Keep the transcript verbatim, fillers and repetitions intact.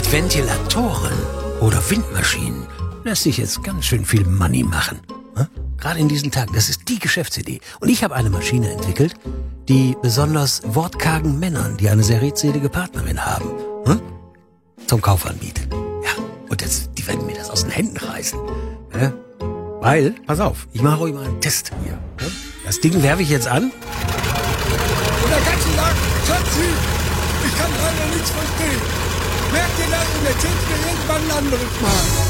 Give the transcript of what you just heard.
Mit Ventilatoren oder Windmaschinen lässt sich jetzt ganz schön viel Money machen. Hm? Gerade in diesen Tagen, das ist die Geschäftsidee. Und ich habe eine Maschine entwickelt, die besonders wortkargen Männern, die eine sehr redselige Partnerin haben, hm? zum Kauf anbietet. Ja, und jetzt, die werden mir das aus den Händen reißen. Ja? Weil, pass auf, ich mache euch mal einen Test hier. Ja? Das Ding werfe ich jetzt an. Und der ganze Tag, Schatzi, ich kann leider nichts verstehen. Merkt ihr das und erzählt mir irgendwann ein anderes Mal.